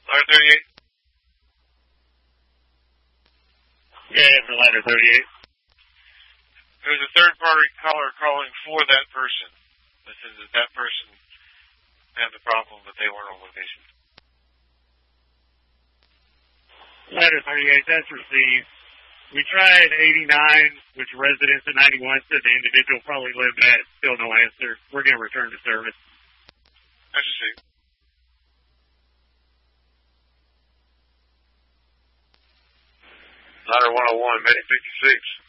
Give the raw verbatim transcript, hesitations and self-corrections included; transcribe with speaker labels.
Speaker 1: Ladder thirty-eight.
Speaker 2: Yeah, for ladder thirty-eight.
Speaker 1: There's a third-party caller calling for that person. That says that that person had the problem, but they weren't on location.
Speaker 2: Ladder thirty-eight, that's received. We tried eighty-nine, which residents at ninety-one said the individual probably lived at. Still no answer. We're going to return to service.
Speaker 1: That's received. Ladder one oh one, Medic fifty-six.